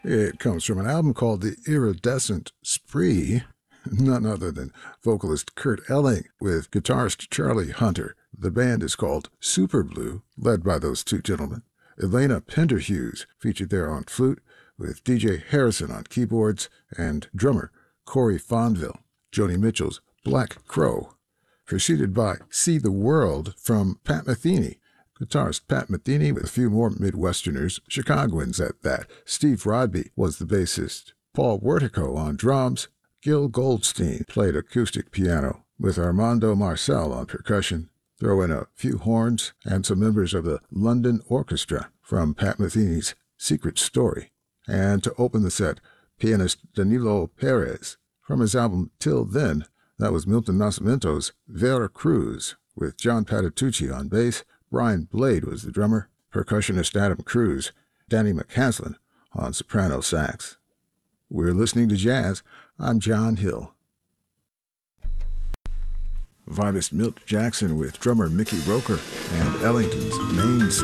It comes from an album called The Iridescent Spree, none other than vocalist Kurt Elling with guitarist Charlie Hunter. The band is called Super Blue, led by those two gentlemen. Elena Penderhughes featured there on flute, with DJ Harrison on keyboards and drummer Corey Fonville. Joni Mitchell's Black Crow, preceded by See the World from Pat Metheny. Guitarist Pat Metheny with a few more Midwesterners, Chicagoans at that. Steve Rodby was the bassist. Paul Wertico on drums. Gil Goldstein played acoustic piano, with Armando Marcel on percussion. Throw in a few horns and some members of the London Orchestra from Pat Metheny's Secret Story. And to open the set, pianist Danilo Perez. From his album Till Then, that was Milton Nascimento's Vera Cruz, with John Patitucci on bass. Brian Blade was the drummer, percussionist Adam Cruz, Danny McCaslin on soprano sax. We're listening to jazz. I'm John Hill. Vibist Milt Jackson with drummer Mickey Roker and Ellington's Main